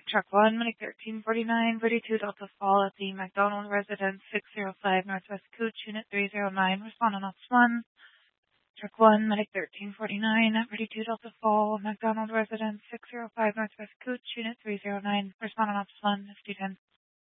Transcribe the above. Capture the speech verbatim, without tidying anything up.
Truck one, Medic thirteen forty-nine, thirty-two Delta Fall at the McDonald Residence, six zero five Northwest Cooch, Unit three zero nine, respond on Ops one. Truck one, Medic thirteen forty-nine, thirty-two Delta Fall, McDonald Residence, six zero five Northwest Cooch, Unit three zero nine, respond on Ops one, F two ten.